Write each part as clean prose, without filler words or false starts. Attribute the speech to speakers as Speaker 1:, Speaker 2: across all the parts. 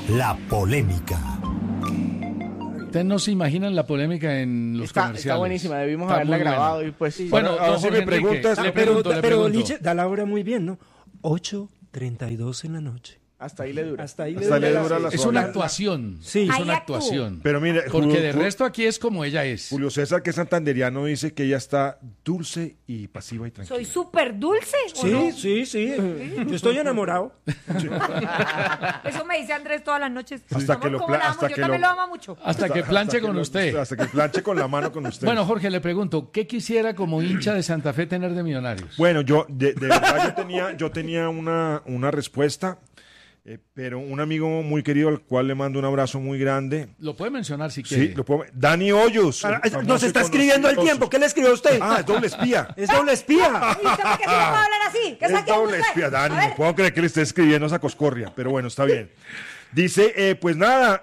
Speaker 1: La polémica.
Speaker 2: Ustedes no se imaginan la polémica en los comerciales.
Speaker 3: Está buenísima, debimos haberla grabado y pues sí.
Speaker 2: Bueno,
Speaker 4: ahora sí me preguntas,
Speaker 2: le pregunto.
Speaker 5: Pero Nietzsche da la hora muy bien, ¿no? 8:32 en la noche.
Speaker 3: Hasta ahí le dura.
Speaker 5: Hasta ahí
Speaker 4: Hasta le dura
Speaker 5: la
Speaker 4: la
Speaker 2: Es una actuación.
Speaker 5: Sí.
Speaker 2: Es una actuación.
Speaker 4: Pero mire,
Speaker 2: Porque de resto aquí es como ella es.
Speaker 4: Julio César, que es santanderiano, dice que ella está dulce y pasiva y tranquila.
Speaker 6: Soy súper dulce. ¿o
Speaker 5: Sí,
Speaker 6: no?
Speaker 5: sí. Yo estoy enamorado.
Speaker 6: Eso me dice Andrés todas las noches.
Speaker 4: Hasta
Speaker 6: Amor,
Speaker 4: que lo
Speaker 6: ¿cómo
Speaker 4: pla-
Speaker 6: la amo?
Speaker 4: hasta
Speaker 6: Yo
Speaker 4: que
Speaker 6: también
Speaker 4: lo-
Speaker 6: lo amo mucho.
Speaker 2: Hasta que planche con usted.
Speaker 4: Hasta que planche con la mano con usted.
Speaker 2: Bueno, Jorge, le pregunto, ¿qué quisiera como hincha de Santa Fe tener de Millonarios?
Speaker 4: Bueno, yo de verdad yo tenía una respuesta, pero un amigo muy querido al cual le mando un abrazo muy grande.
Speaker 2: Lo puede mencionar si quiere.
Speaker 4: Sí, Dani Hoyos.
Speaker 5: Ahora,
Speaker 4: el famoso
Speaker 5: nos está
Speaker 4: y
Speaker 5: escribiendo al
Speaker 4: conocido.
Speaker 5: tiempo. ¿Qué le escribió a usted?
Speaker 4: Ah, es doble espía.
Speaker 5: Es doble espía.
Speaker 6: ¿Y usted por qué siempre va a hablar así? ¿Qué está
Speaker 4: Es
Speaker 6: haciendo
Speaker 4: doble
Speaker 6: usted?
Speaker 4: espía, Dani.
Speaker 6: A ver.
Speaker 4: No puedo creer que le esté escribiendo esa coscorria, pero bueno, está bien. Dice, pues nada,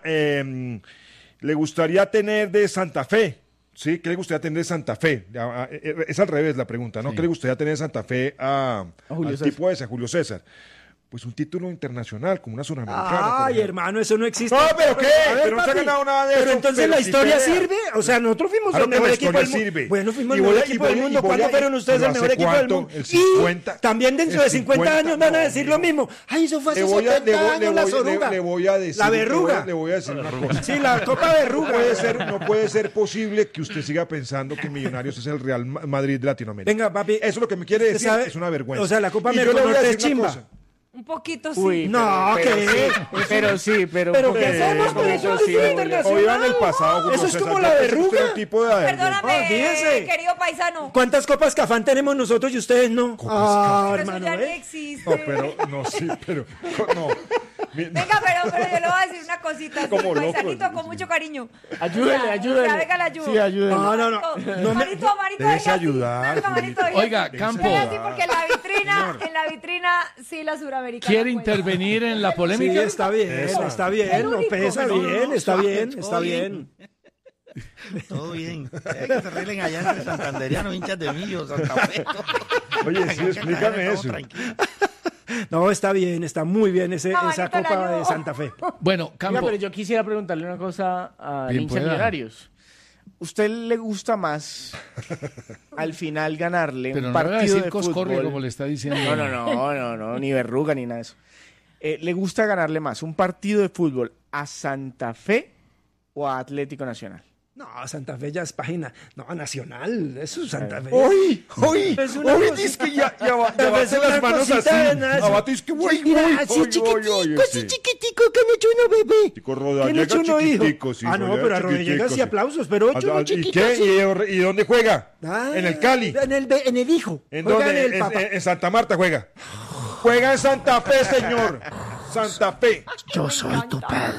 Speaker 4: le gustaría tener de Santa Fe. ¿Sí? ¿Qué le gustaría tener de Santa Fe? Es al revés la pregunta, ¿no?
Speaker 2: Sí.
Speaker 4: ¿Qué le gustaría tener de Santa Fe
Speaker 3: Julio
Speaker 4: al
Speaker 3: César.
Speaker 4: tipo ese, a Julio César? Pues un título internacional, como una suramericana. por
Speaker 5: Ay,
Speaker 4: ejemplo.
Speaker 5: hermano, eso no existe.
Speaker 4: No, ¿pero qué?
Speaker 5: A ver,
Speaker 4: Pero no se ha
Speaker 5: papi,
Speaker 4: ganado nada de
Speaker 5: Pero
Speaker 4: eso,
Speaker 5: entonces
Speaker 4: pero
Speaker 5: la
Speaker 4: si
Speaker 5: historia
Speaker 4: pelea.
Speaker 5: sirve. O sea, nosotros fuimos
Speaker 4: Claro
Speaker 5: el
Speaker 4: que
Speaker 5: mejor
Speaker 4: la
Speaker 5: equipo
Speaker 4: historia
Speaker 5: del mundo.
Speaker 4: sirve.
Speaker 5: Bueno, fuimos
Speaker 4: Y
Speaker 5: el
Speaker 4: voy
Speaker 5: mejor
Speaker 4: a- y
Speaker 5: equipo del
Speaker 4: voy a-
Speaker 5: mundo.
Speaker 4: y voy
Speaker 5: ¿Cuándo
Speaker 4: a-
Speaker 5: fueron ustedes
Speaker 4: pero
Speaker 5: el mejor
Speaker 4: ¿hace
Speaker 5: equipo del
Speaker 4: cuánto?
Speaker 5: mundo?
Speaker 4: El 50.
Speaker 5: Y también dentro de
Speaker 4: El
Speaker 5: 50 años
Speaker 4: 50,
Speaker 5: van a
Speaker 4: no,
Speaker 5: decir
Speaker 4: mira.
Speaker 5: lo mismo. Ay, eso fue hace
Speaker 4: Le voy a
Speaker 5: 70 años la soruga.
Speaker 4: le voy a decir.
Speaker 5: La verruga.
Speaker 4: Le voy a decir una cosa.
Speaker 5: Sí, la copa verruga.
Speaker 4: No puede ser posible que usted siga pensando que Millonarios es el Real Madrid de Latinoamérica.
Speaker 5: Venga, papi.
Speaker 4: Eso es lo que me quiere
Speaker 5: ¿Usted
Speaker 4: decir,
Speaker 5: sabe?
Speaker 4: es una vergüenza.
Speaker 5: O sea, la Copa
Speaker 4: Y yo
Speaker 5: América
Speaker 4: le voy a
Speaker 5: Norte
Speaker 4: decir
Speaker 5: es
Speaker 4: una
Speaker 5: chimba.
Speaker 4: cosa.
Speaker 6: Un poquito sí.
Speaker 3: Uy,
Speaker 5: No,
Speaker 3: pero
Speaker 5: ¿qué?
Speaker 3: sí, pero sí,
Speaker 5: ¿Pero qué hacemos con
Speaker 3: eso
Speaker 5: eso?
Speaker 3: sí,
Speaker 5: Es
Speaker 3: Julio.
Speaker 5: internacional.
Speaker 4: Oigan el pasado, Julio
Speaker 5: Eso es
Speaker 4: César,
Speaker 5: como
Speaker 4: ya
Speaker 5: la
Speaker 4: que usted
Speaker 5: verruga.
Speaker 4: era un tipo de-
Speaker 6: Perdóname,
Speaker 5: fíjese.
Speaker 6: querido paisano.
Speaker 5: ¿Cuántas copas Cafán tenemos nosotros y ustedes no?
Speaker 6: Pero eso
Speaker 5: hermano,
Speaker 6: ya ni
Speaker 5: ¿eh?
Speaker 6: existe.
Speaker 4: No, pero, no, sí, pero, no.
Speaker 6: Venga, pero yo le voy a decir una cosita. Sí,
Speaker 4: Como loco.
Speaker 6: paisanito, con mucho cariño.
Speaker 3: Ayúdele, ayúdele.
Speaker 6: Ya, venga, le ayudo.
Speaker 3: Sí, ayúdele.
Speaker 5: No, no.
Speaker 6: Manito,
Speaker 4: Déjese
Speaker 6: venga, sí.
Speaker 4: ayudar,
Speaker 6: Venga, manito,
Speaker 4: Julito.
Speaker 6: venga.
Speaker 2: Oiga, Campo,
Speaker 6: Venga, sí, porque en la vitrina, sí, la suramericana.
Speaker 2: ¿quiere
Speaker 6: juega.
Speaker 2: intervenir en la
Speaker 5: Sí,
Speaker 2: polémica?
Speaker 5: está bien, está bien.
Speaker 6: El
Speaker 5: No
Speaker 6: único.
Speaker 5: pesa
Speaker 6: No,
Speaker 5: bien, está bien, está bien.
Speaker 7: Todo bien. Que se arreglen allá entre santanderianos, hinchas de Millo, Santa Fe.
Speaker 4: Oye, sí, explícame eso.
Speaker 5: No, está bien, está muy bien esa
Speaker 6: Manito, la
Speaker 5: Copa de
Speaker 6: ayudo.
Speaker 5: Santa Fe.
Speaker 2: Bueno,
Speaker 3: Oiga,
Speaker 2: Campo,
Speaker 3: pero yo quisiera preguntarle una cosa a
Speaker 2: Bien
Speaker 3: hincha de
Speaker 2: pueda.
Speaker 3: Millonarios. ¿Usted le gusta más al final ganarle
Speaker 2: pero
Speaker 3: un
Speaker 2: no le va a
Speaker 3: partido
Speaker 2: decir
Speaker 3: de
Speaker 2: coscorria
Speaker 3: fútbol?
Speaker 2: como le está diciendo.
Speaker 3: No, ni verruga ni nada de eso. ¿Le gusta ganarle más un partido de fútbol a Santa Fe o a Atlético Nacional?
Speaker 5: No, Santa Fe ya es página. No, nacional. Eso es Santa Fe.
Speaker 4: ¡Uy!
Speaker 5: Es una cosita.
Speaker 4: Dice que ya
Speaker 5: Pero
Speaker 4: bate
Speaker 5: es una
Speaker 4: las manos así.
Speaker 5: cosita de nada.
Speaker 4: Abate, es que uy,
Speaker 5: Mira,
Speaker 4: uy,
Speaker 5: así
Speaker 4: uy,
Speaker 5: chiquitico,
Speaker 4: uy,
Speaker 5: así
Speaker 4: sí.
Speaker 5: chiquitico, que han hecho uno, bebé.
Speaker 4: Chico Roda,
Speaker 5: ¿Qué han
Speaker 4: llega
Speaker 5: hecho uno, hijo?
Speaker 4: chiquitico, sí,
Speaker 5: Ah, no,
Speaker 4: llega
Speaker 5: pero a
Speaker 4: chiquitico,
Speaker 5: Rodríguez y
Speaker 4: sí.
Speaker 5: aplausos, pero ocho, no
Speaker 4: ¿Y
Speaker 5: chiquito,
Speaker 4: qué?
Speaker 5: sí.
Speaker 4: ¿Y dónde juega?
Speaker 5: Ah,
Speaker 4: ¿En el Cali?
Speaker 5: En el hijo.
Speaker 4: ¿En
Speaker 5: Juega
Speaker 4: dónde?
Speaker 5: en el papá.
Speaker 4: En Santa Marta juega. Juega en Santa Fe, señor. Santa Fe.
Speaker 7: Yo soy tu padre.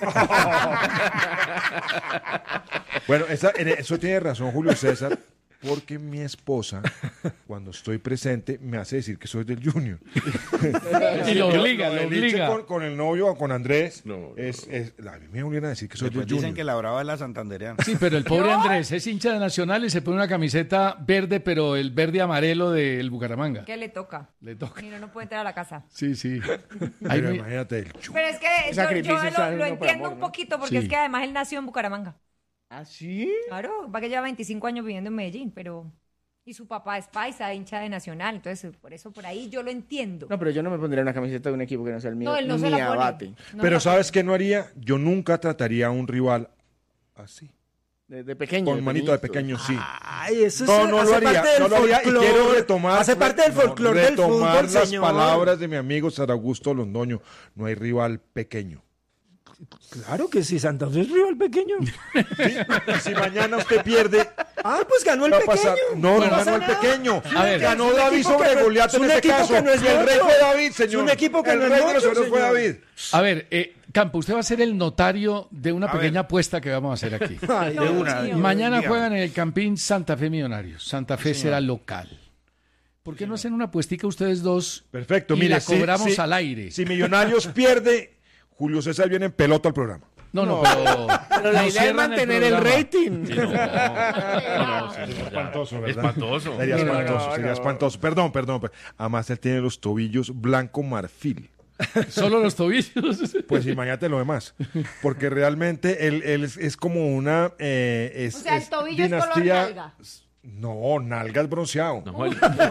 Speaker 4: Bueno, eso tiene razón Julio César, porque mi esposa, cuando estoy presente, me hace decir que soy del Junior.
Speaker 2: Y lo obliga, lo
Speaker 4: El Liche
Speaker 2: obliga.
Speaker 4: con el novio o con Andrés, a mí me obligan a decir que soy
Speaker 7: Después
Speaker 4: del
Speaker 7: dicen
Speaker 4: Junior.
Speaker 7: que la brava es la santanderiana.
Speaker 2: Sí, pero el pobre Andrés es hincha de Nacional y se pone una camiseta verde, pero el verde amarelo del Bucaramanga.
Speaker 6: ¿Qué le toca?
Speaker 2: Le toca.
Speaker 6: Mira, no puede entrar a la casa.
Speaker 2: Sí, sí. Ahí
Speaker 4: Pero
Speaker 2: no-
Speaker 4: imagínate el
Speaker 6: Pero es que
Speaker 3: sacrificio
Speaker 6: yo
Speaker 3: está
Speaker 6: lo
Speaker 3: uno por
Speaker 6: entiendo
Speaker 3: amor,
Speaker 6: un
Speaker 3: ¿no?
Speaker 6: poquito, porque
Speaker 2: Sí.
Speaker 6: es que además él nació en Bucaramanga.
Speaker 3: ¿Ah, sí?
Speaker 6: Claro, va que lleva 25 años viviendo en Medellín, pero... Y su papá es paisa, hincha de Nacional, entonces por ahí yo lo entiendo.
Speaker 3: No, pero yo no me pondría una camiseta de un equipo que no sea el mío.
Speaker 6: No, él no
Speaker 3: ni
Speaker 6: se la pone.
Speaker 3: Abate.
Speaker 6: No
Speaker 4: Pero
Speaker 6: la
Speaker 4: ¿sabes
Speaker 6: pone.
Speaker 4: qué no haría? Yo nunca trataría a un rival así.
Speaker 3: De pequeño.
Speaker 4: Con manito de
Speaker 3: pequeñito.
Speaker 4: pequeño, sí.
Speaker 5: Ay, eso
Speaker 4: No
Speaker 5: hace
Speaker 4: lo haría,
Speaker 5: parte del
Speaker 4: no lo haría y
Speaker 5: folclore.
Speaker 4: quiero retomar.
Speaker 5: Hace parte del folclore del
Speaker 4: retomar
Speaker 5: fútbol,
Speaker 4: las
Speaker 5: señor.
Speaker 4: palabras de mi amigo Sar Augusto Londoño. No hay rival pequeño.
Speaker 5: Claro que sí, Santa Fe es rival pequeño.
Speaker 4: Y si mañana usted pierde,
Speaker 5: Ah, pues ganó el
Speaker 4: ¿qué va a
Speaker 5: pequeño.
Speaker 4: pasar? No, no
Speaker 5: pasa
Speaker 4: ganó el
Speaker 5: nada.
Speaker 4: pequeño.
Speaker 2: A ver.
Speaker 4: Ganó
Speaker 5: Es un
Speaker 4: David
Speaker 5: equipo
Speaker 4: sobre
Speaker 5: que no-
Speaker 4: Goliat
Speaker 5: es
Speaker 4: en
Speaker 5: un
Speaker 4: este
Speaker 5: equipo
Speaker 4: caso.
Speaker 5: que no es
Speaker 4: Y el rey
Speaker 5: nuestro.
Speaker 4: fue David,
Speaker 5: Es
Speaker 4: señor.
Speaker 5: un equipo que
Speaker 4: el
Speaker 5: no es
Speaker 4: rey de los
Speaker 5: nuestro,
Speaker 4: héroes fue
Speaker 5: señor.
Speaker 4: David.
Speaker 2: A ver, Campo, usted va a ser el notario de una pequeña apuesta que vamos a hacer aquí.
Speaker 5: Ay,
Speaker 7: De una.
Speaker 2: Mañana
Speaker 7: Dígame.
Speaker 2: juegan en el Campín Santa Fe Millonarios. Santa Fe será local. ¿Por qué no hacen una apuestica ustedes dos?
Speaker 4: Perfecto,
Speaker 2: y
Speaker 4: mire,
Speaker 2: la cobramos al aire.
Speaker 4: Si Millonarios pierde, Julio César viene en pelota al programa.
Speaker 2: No, pero
Speaker 3: Pero la
Speaker 2: nos
Speaker 3: idea es
Speaker 2: cierran
Speaker 3: mantener el
Speaker 2: programa.
Speaker 3: rating.
Speaker 4: Sería espantoso, ¿verdad?
Speaker 8: Espantoso.
Speaker 4: Sería
Speaker 3: No,
Speaker 4: espantoso,
Speaker 3: no,
Speaker 4: sería
Speaker 3: no.
Speaker 4: espantoso. Perdón. Además, él tiene los tobillos blanco marfil.
Speaker 2: Solo los tobillos.
Speaker 4: Pues imagínate lo demás. Porque realmente él es como una...
Speaker 6: O sea, el tobillo es color
Speaker 4: dinastía...
Speaker 6: nalga.
Speaker 4: No, nalgas bronceado.
Speaker 1: No,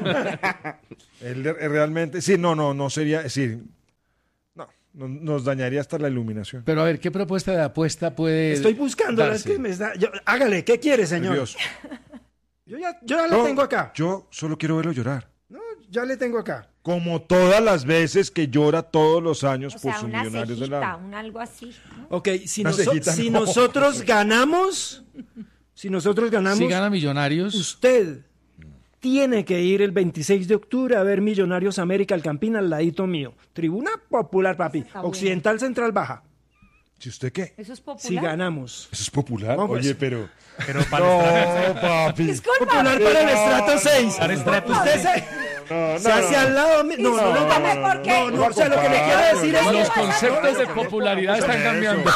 Speaker 4: Él realmente... Sí, no sería... Sí, nos dañaría hasta la iluminación.
Speaker 2: Pero a ver, ¿qué propuesta de apuesta puede
Speaker 5: Estoy buscándola, es
Speaker 2: darse?
Speaker 5: que me está... hágale, ¿qué quiere, señor?
Speaker 4: Nervioso.
Speaker 5: Yo ya la
Speaker 4: No,
Speaker 5: tengo acá.
Speaker 4: Yo solo quiero verlo llorar.
Speaker 5: No, ya le tengo acá.
Speaker 4: Como todas las veces que llora todos los años
Speaker 6: O
Speaker 4: por
Speaker 6: sea,
Speaker 4: sus
Speaker 6: una
Speaker 4: millonarios del
Speaker 6: cejita,
Speaker 4: alma.
Speaker 6: un algo así. ¿no?
Speaker 5: Ok, si,
Speaker 4: Una cejita,
Speaker 5: si
Speaker 4: no.
Speaker 5: nosotros ganamos,
Speaker 2: Si gana Millonarios,
Speaker 5: usted tiene que ir el 26 de octubre a ver Millonarios América El Campín al ladito mío. Tribuna popular, papi.
Speaker 6: Está bueno.
Speaker 5: Occidental Central Baja.
Speaker 4: ¿Si usted qué?
Speaker 6: ¿Eso es popular?
Speaker 5: Si ganamos.
Speaker 4: ¿Eso es popular?
Speaker 5: No, pues.
Speaker 4: Oye, pero...
Speaker 1: Pero para
Speaker 4: No, papi.
Speaker 6: Disculpa.
Speaker 5: Popular para el estrato 6.
Speaker 1: Para estrato
Speaker 5: Usted se hace al lado mío. No, no, no,
Speaker 6: Discúlpame,
Speaker 5: no,
Speaker 6: ¿por qué?
Speaker 5: no, o sea, lo que le quiero decir es
Speaker 2: los
Speaker 5: que...
Speaker 2: conceptos de popularidad están cambiando.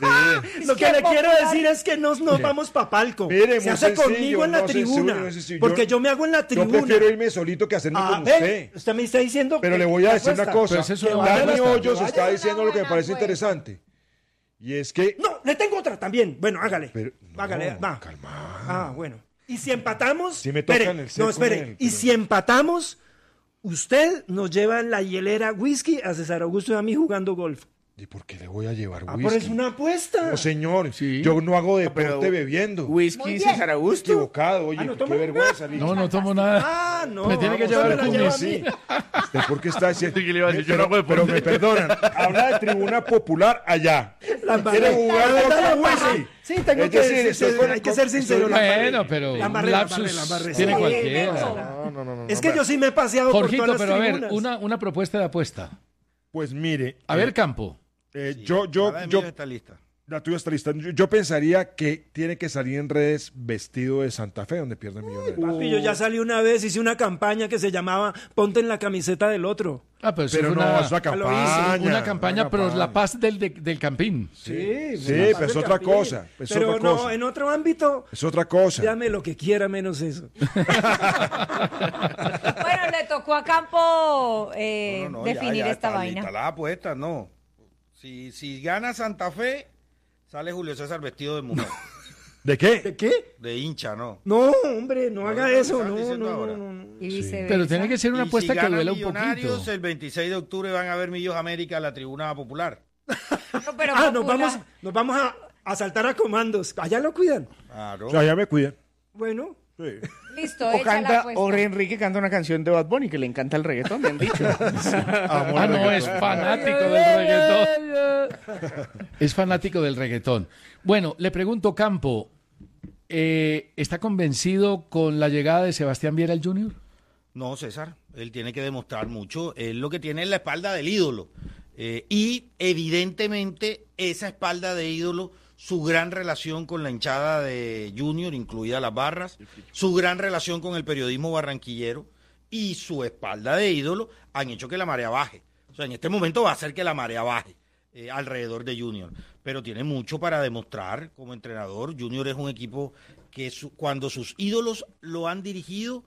Speaker 5: Lo que
Speaker 6: Qué
Speaker 5: le quiero
Speaker 6: popular.
Speaker 5: decir es que nos vamos pa' palco.
Speaker 4: Mire,
Speaker 5: Se
Speaker 4: muy
Speaker 5: hace
Speaker 4: sencillo,
Speaker 5: conmigo en la
Speaker 4: no,
Speaker 5: tribuna.
Speaker 4: sencillo, sencillo.
Speaker 5: Porque yo me hago en la
Speaker 4: Yo
Speaker 5: tribuna.
Speaker 4: prefiero irme solito que hacerme
Speaker 5: Ah,
Speaker 4: con
Speaker 5: ve,
Speaker 4: usted.
Speaker 5: usted me está diciendo
Speaker 4: Pero
Speaker 5: que
Speaker 4: le voy a
Speaker 5: la
Speaker 4: decir una
Speaker 5: apuesta.
Speaker 4: cosa.
Speaker 2: Pero eso no
Speaker 5: vale
Speaker 4: Dani
Speaker 5: bastante.
Speaker 4: Hoyos
Speaker 6: Vaya,
Speaker 4: está
Speaker 6: una
Speaker 4: diciendo lo que me
Speaker 6: buena
Speaker 4: parece
Speaker 6: apuesta.
Speaker 4: interesante. Y es que...
Speaker 5: No, le tengo otra también. Bueno, hágale.
Speaker 4: Pero, no,
Speaker 5: hágale, va.
Speaker 4: calma.
Speaker 5: Ah, bueno. Y si empatamos...
Speaker 4: Sí me tocan
Speaker 5: espere,
Speaker 4: el seco
Speaker 5: no, espere.
Speaker 4: en el-
Speaker 5: Y
Speaker 4: pero-
Speaker 5: si empatamos, usted nos lleva en la hielera whisky a César Augusto y a mí jugando golf.
Speaker 4: ¿Y por qué le voy a llevar
Speaker 5: Ah,
Speaker 4: whisky?
Speaker 5: pero es una apuesta.
Speaker 4: No, señor.
Speaker 2: Sí.
Speaker 4: Yo no hago
Speaker 3: pero
Speaker 4: deporte bebiendo.
Speaker 3: Whisky
Speaker 6: Muy bien.
Speaker 3: César Augusto.
Speaker 4: Equivocado. Oye,
Speaker 5: Ah, ¿no
Speaker 4: qué
Speaker 5: toma?
Speaker 4: vergüenza. Liz.
Speaker 2: No tomo nada.
Speaker 5: Ah, no.
Speaker 2: Me tiene que
Speaker 5: vamos,
Speaker 2: llevar
Speaker 5: me la
Speaker 2: el
Speaker 5: lleva a
Speaker 2: cumis.
Speaker 5: mí.
Speaker 4: ¿Usted por qué está diciendo?
Speaker 1: Sí, que le iba a decir, yo no hago
Speaker 4: pero
Speaker 1: deporte.
Speaker 4: me perdonan. Habla de tribuna popular allá.
Speaker 5: La embarré.
Speaker 4: ¿Quiere jugar
Speaker 5: La
Speaker 4: golf
Speaker 5: verdad,
Speaker 4: con
Speaker 5: la
Speaker 4: whisky?
Speaker 5: embarré. Sí, tengo
Speaker 4: Es
Speaker 5: que
Speaker 4: decir,
Speaker 5: decir,
Speaker 4: estoy con-
Speaker 5: hay que ser sincero.
Speaker 4: estoy-
Speaker 5: la embarré.
Speaker 2: Bueno, pero
Speaker 5: La embarré,
Speaker 2: un
Speaker 5: la
Speaker 2: lapsus
Speaker 5: embarré, la embarré.
Speaker 2: tiene
Speaker 5: Sí,
Speaker 2: cualquiera.
Speaker 4: No,
Speaker 5: Es que yo sí me he paseado
Speaker 2: Jorgito,
Speaker 5: por todas
Speaker 2: pero a
Speaker 5: las
Speaker 2: ver,
Speaker 5: tribunas.
Speaker 2: una propuesta de apuesta.
Speaker 4: Pues mire.
Speaker 2: A ver, Campo.
Speaker 4: Yo,
Speaker 7: está lista.
Speaker 4: la tuya está lista. Yo pensaría que tiene que salir en redes vestido de Santa Fe, donde pierde millonarios.
Speaker 5: Papi, yo ya salí una vez, hice una campaña que se llamaba Ponte en la camiseta del otro.
Speaker 2: Ah, pero eso
Speaker 4: Pero
Speaker 2: fue
Speaker 4: no,
Speaker 2: una,
Speaker 4: es una
Speaker 5: lo hice,
Speaker 4: campaña.
Speaker 2: una campaña pro la paz del Campín.
Speaker 5: Sí,
Speaker 4: Sí,
Speaker 5: me la
Speaker 4: pero es
Speaker 5: pasé
Speaker 4: otra
Speaker 5: Campín.
Speaker 4: cosa, es
Speaker 5: Pero
Speaker 4: otra
Speaker 5: no,
Speaker 4: cosa.
Speaker 5: en otro ámbito,
Speaker 4: Es otra cosa.
Speaker 5: llame lo que quiera menos eso.
Speaker 6: Bueno, le tocó a Campo definir
Speaker 7: ya
Speaker 6: esta
Speaker 7: está
Speaker 6: vaina.
Speaker 7: lista la apuesta, no. Si gana Santa Fe, sale Julio César vestido de mujer.
Speaker 4: ¿De qué?
Speaker 5: ¿De qué?
Speaker 7: De hincha, ¿no?
Speaker 5: No, hombre, no haga
Speaker 7: ¿qué
Speaker 5: eso.
Speaker 7: están
Speaker 5: No,
Speaker 7: diciendo
Speaker 5: no,
Speaker 7: ahora?
Speaker 5: no, no.
Speaker 6: Y viceversa.
Speaker 2: Pero tiene que ser una
Speaker 7: Y
Speaker 2: apuesta
Speaker 7: si
Speaker 2: que
Speaker 7: gana
Speaker 2: duela un
Speaker 7: Millonarios,
Speaker 2: poquito.
Speaker 7: el 26 de octubre van a ver Millos América a la tribuna popular.
Speaker 6: No, pero
Speaker 5: Ah,
Speaker 6: popular.
Speaker 5: nos vamos a saltar a comandos. Allá lo cuidan.
Speaker 7: Claro.
Speaker 4: O sea, ya me cuidan.
Speaker 5: Bueno,
Speaker 6: Listo,
Speaker 3: O
Speaker 6: echa la
Speaker 3: canta,
Speaker 6: apuesta.
Speaker 3: o Enrique canta una canción de Bad Bunny que le encanta el reggaetón, me han dicho.
Speaker 2: Ah, no, es fanático del reggaetón. Es fanático del reggaetón. Bueno, le pregunto, Campo, ¿está convencido con la llegada de Sebastián Viera al Junior?
Speaker 7: No, César, él tiene que demostrar mucho. Él lo que tiene es la espalda del ídolo. Y evidentemente esa espalda de ídolo, su gran relación con la hinchada de Junior, incluidas las barras, su gran relación con el periodismo barranquillero y su espalda de ídolo han hecho que la marea baje. O sea, en este momento va a hacer que la marea baje alrededor de Junior. Pero tiene mucho para demostrar como entrenador. Junior es un equipo que cuando sus ídolos lo han dirigido,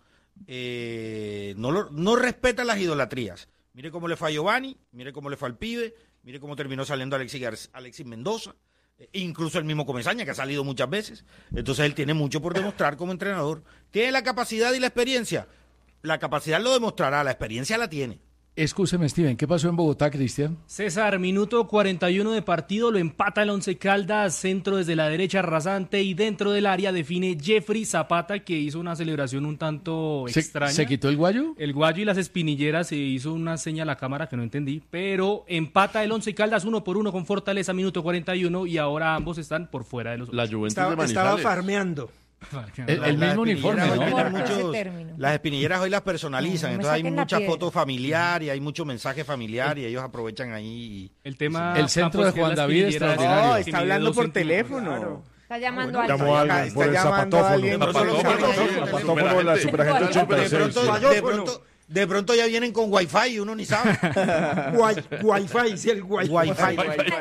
Speaker 7: no respeta las idolatrías. Mire cómo le fue a Giovanni, mire cómo le fue al pibe, mire cómo terminó saliendo Alexis Mendoza, incluso el mismo Comesaña, que ha salido muchas veces. Entonces él tiene mucho por demostrar como entrenador. ¿Tiene la capacidad y la experiencia? La capacidad lo demostrará, la experiencia la tiene.
Speaker 2: Escúcheme, Steven, ¿qué pasó en Bogotá, Cristian?
Speaker 8: César, minuto 41 de partido, lo empata el Once Caldas, centro desde la derecha rasante y dentro del área define Jeffrey Zapata, que hizo una celebración un tanto extraña.
Speaker 2: ¿Se quitó el guayo?
Speaker 8: El guayo y las espinilleras, se hizo una seña a la cámara que no entendí, pero empata el Once Caldas 1-1 con Fortaleza, minuto 41, y ahora ambos están por fuera de los
Speaker 1: La Juventus de
Speaker 5: estaba
Speaker 1: Manizales.
Speaker 5: farmeando.
Speaker 2: El mismo uniforme,
Speaker 7: espinilleras hoy
Speaker 2: ¿no?
Speaker 7: tienen
Speaker 6: Ese
Speaker 7: muchos-
Speaker 6: término.
Speaker 7: las espinilleras hoy las personalizan,
Speaker 6: No, me
Speaker 7: entonces hay
Speaker 6: saquen la
Speaker 7: mucha
Speaker 6: piedra.
Speaker 7: foto familiar y hay mucho mensaje familiar y ellos aprovechan ahí.
Speaker 8: El tema
Speaker 2: El centro
Speaker 8: Campo,
Speaker 2: de
Speaker 8: es que
Speaker 2: Juan
Speaker 8: las
Speaker 2: David
Speaker 8: espinilleras
Speaker 2: extraordinario.
Speaker 3: No,
Speaker 8: que
Speaker 3: está
Speaker 8: mide
Speaker 3: hablando
Speaker 8: 2
Speaker 3: por
Speaker 8: centímetros.
Speaker 3: teléfono.
Speaker 6: Está llamando a
Speaker 4: Llamó a
Speaker 6: alguien.
Speaker 4: alguien por el
Speaker 3: Está llamando a alguien.
Speaker 4: zapatófono.
Speaker 3: No,
Speaker 4: Zapatófono de la superagente
Speaker 6: Guayó.
Speaker 4: 86.
Speaker 7: De pronto ya vienen con wifi y uno ni sabe.
Speaker 5: Wi-Fi, sí, el Wi-Fi.
Speaker 7: Wifi.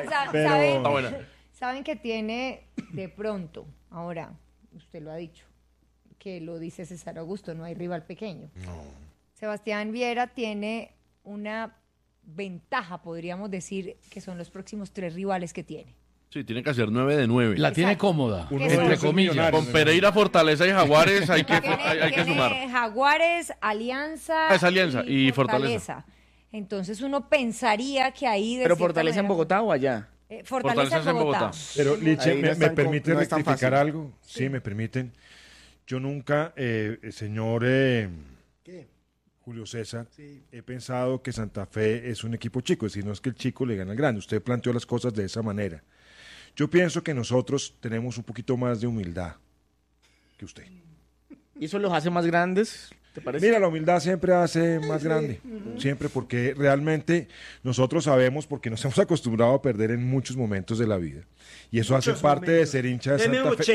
Speaker 6: ¿Saben que tiene de pronto, ahora, usted lo ha dicho, que lo dice César Augusto, no hay rival pequeño? Sebastián Viera tiene una ventaja, podríamos decir, que son los próximos 3 rivales que tiene.
Speaker 1: Sí, tiene que hacer 9 de 9.
Speaker 2: La tiene
Speaker 6: Exacto.
Speaker 2: cómoda,
Speaker 4: Uno
Speaker 6: de
Speaker 2: entre
Speaker 6: esos
Speaker 2: comillas.
Speaker 4: millonarios.
Speaker 1: Con Pereira, Fortaleza y Jaguares hay que
Speaker 6: Tiene
Speaker 1: sumar.
Speaker 6: Jaguares, Alianza,
Speaker 1: Es Alianza y Fortaleza.
Speaker 6: Entonces uno pensaría que ahí... de
Speaker 3: ¿Pero
Speaker 6: cierta
Speaker 3: Fortaleza en
Speaker 6: manera-
Speaker 3: Bogotá o allá?
Speaker 6: Fortaleza en Bogotá.
Speaker 4: Pero, Liche,
Speaker 3: Ahí no
Speaker 4: ¿me
Speaker 3: es tan
Speaker 4: permite
Speaker 3: no es tan
Speaker 4: rectificar
Speaker 3: fácil.
Speaker 4: algo? Sí, me permiten. Yo nunca, señor Julio César, he pensado que Santa Fe es un equipo chico, es decir, no es que el chico le gana al grande. Usted planteó las cosas de esa manera. Yo pienso que nosotros tenemos un poquito más de humildad que usted.
Speaker 3: ¿Y eso los hace más grandes? ¿Te parece?
Speaker 4: Mira, la humildad siempre hace más grande, siempre, porque realmente nosotros sabemos, porque nos hemos acostumbrado a perder en muchos momentos de la vida. Y eso hace parte de ser hincha de
Speaker 5: Deme
Speaker 4: Santa Fe.